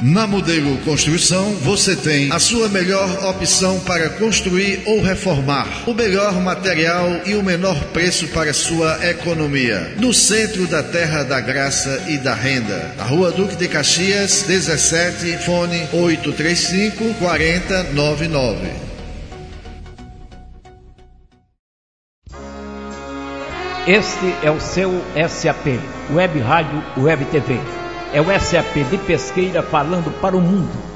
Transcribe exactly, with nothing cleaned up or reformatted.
Na Modelo Construção, você tem a sua melhor opção para construir ou reformar, o melhor material e o menor preço para sua economia. No centro da Terra da Graça e da Renda, na Rua Duque de Caxias, dezessete, fone oito três cinco, quatro zero nove nove. Este é o seu S A P, Web Rádio Web T V. É o S A P de Pesqueira falando para o mundo.